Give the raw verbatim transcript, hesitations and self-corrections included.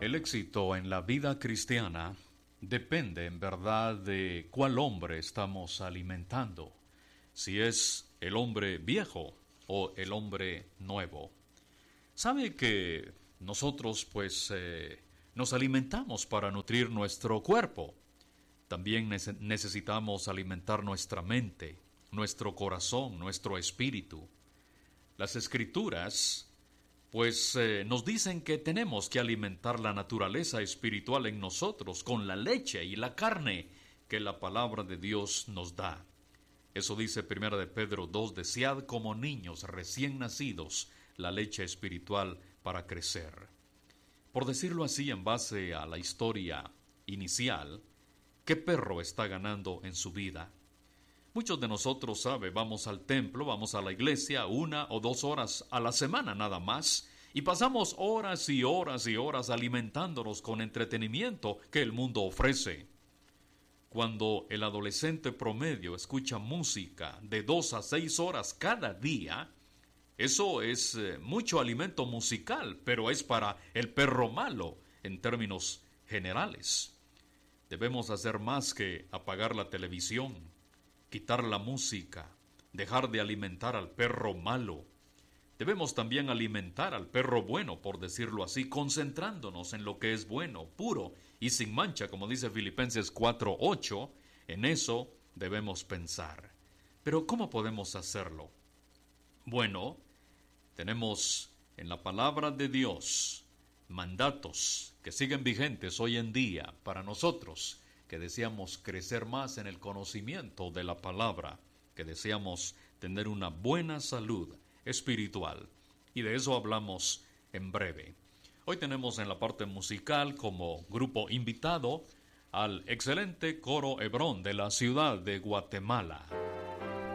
El éxito en la vida cristiana depende en verdad de cuál hombre estamos alimentando, si es el hombre viejo o el hombre nuevo. Sabe que nosotros pues eh, nos alimentamos para nutrir nuestro cuerpo. También nece- necesitamos alimentar nuestra mente, nuestro corazón, nuestro espíritu. Las Escrituras pues eh, nos dicen que tenemos que alimentar la naturaleza espiritual en nosotros con la leche y la carne que la palabra de Dios nos da. Eso dice primera de Pedro dos, desead como niños recién nacidos la leche espiritual para crecer. Por decirlo así, en base a la historia inicial, ¿qué perro está ganando en su vida? Muchos de nosotros, sabe, vamos al templo, vamos a la iglesia una o dos horas a la semana nada más, y pasamos horas y horas y horas alimentándonos con entretenimiento que el mundo ofrece. Cuando el adolescente promedio escucha música de dos a seis horas cada día, eso es eh, mucho alimento musical, pero es para el perro malo en términos generales. Debemos hacer más que apagar la televisión, quitar la música, dejar de alimentar al perro malo. Debemos también alimentar al perro bueno, por decirlo así, concentrándonos en lo que es bueno, puro y sin mancha, como dice Filipenses cuatro ocho. En eso debemos pensar. Pero ¿cómo podemos hacerlo? Bueno, tenemos en la palabra de Dios mandatos que siguen vigentes hoy en día para nosotros, que deseamos crecer más en el conocimiento de la palabra, que deseamos tener una buena salud espiritual. Y de eso hablamos en breve. Hoy tenemos en la parte musical como grupo invitado al excelente coro Hebrón de la ciudad de Guatemala.